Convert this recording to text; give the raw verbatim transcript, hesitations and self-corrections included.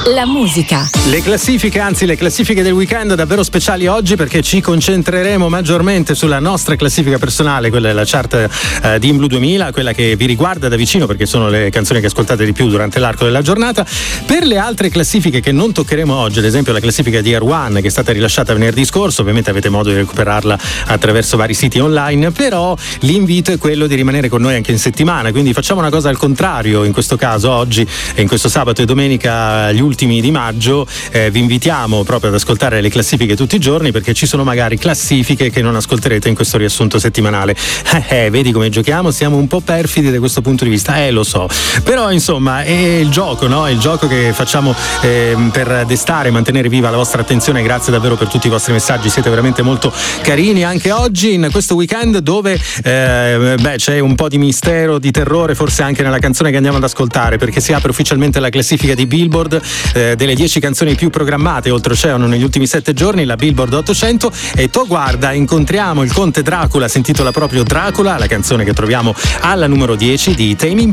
la musica. Le classifiche, anzi le classifiche del weekend davvero speciali oggi, perché ci concentreremo maggiormente sulla nostra classifica personale, quella della chart eh, di In Blue duemila, quella che vi riguarda da vicino perché sono le canzoni che ascoltate di più durante l'arco della giornata. Per le altre classifiche che non toccheremo oggi, ad esempio la classifica di Air One che è stata rilasciata venerdì scorso, ovviamente avete modo di recuperarla attraverso vari siti online, però l'invito è quello di rimanere con noi anche in settimana, quindi facciamo una cosa al contrario in questo caso. Oggi e in questo sabato e domenica, gli ultimi di maggio, eh, vi invitiamo proprio ad ascoltare le classifiche tutti i giorni, perché ci sono magari classifiche che non ascolterete in questo riassunto settimanale. Eh, eh, vedi come giochiamo? Siamo un po' perfidi da questo punto di vista, eh lo so, però insomma è il gioco, no? È il gioco che facciamo eh, per destare, mantenere viva la vostra attenzione. Grazie davvero per tutti i vostri messaggi, siete veramente molto carini anche oggi in questo weekend dove eh, beh, c'è un po' di mistero, di terrore forse anche nella canzone che andiamo ad ascoltare, perché si apre ufficialmente la classifica di Billboard eh, delle dieci canzoni più programmate oltreoceano negli ultimi sette giorni, la Billboard ottocento, e to guarda, incontriamo il conte Dracula, si intitola proprio Dracula, la canzone che troviamo alla numero dieci di Tame Impala.